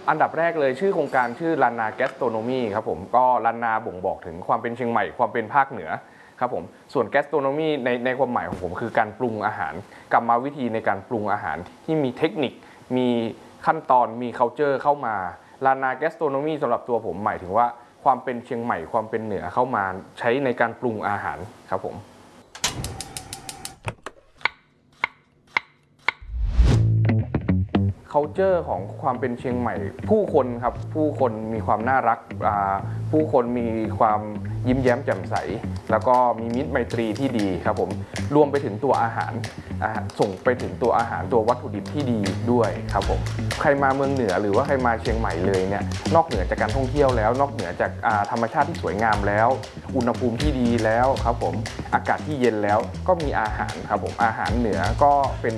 อันดับแรกเลยชื่อโครงการชื่อลานาแกสโตรโนมีครับผมก็ลานาบ่งบอกถึงความเป็นเชียงใหม่ความเป็นภาคเหนือครับผมส่วนแกสโตรโนมีในความหมายของผมคือการปรุงอาหารกรรมวิธีในการปรุงอาหารที่มีเทคนิคมีขั้นตอนมี culture เข้ามาลานาแกสโตรโนมีสำหรับตัวผมหมายถึงว่าความเป็นเชียงใหม่ความเป็นเหนือเข้ามาใช้ในการปรุงอาหารครับผมculture ของความเป็นเชียงใหม่ผู้คนครับผู้คนมีความน่ารักผู้คนมีความยิ้มแย้มแจ่มใสแล้วก็มีมิตรไมตรีที่ดีครับผมรวมไปถึงตัวอาหารส่งไปถึงตัวอาหารตัววัตถุดิบที่ดีด้วยครับผมใครมาเมืองเหนือหรือว่าใครมาเชียงใหม่เลยเนี่ยนอกเหนือจากการท่องเที่ยวแล้วนอกเหนือจากธรรมชาติที่สวยงามแล้วอุณหภูมิที่ดีแล้วครับผมอากาศที่เย็นแล้วก็มีอาหารครับผมอาหารเหนือก็เป็น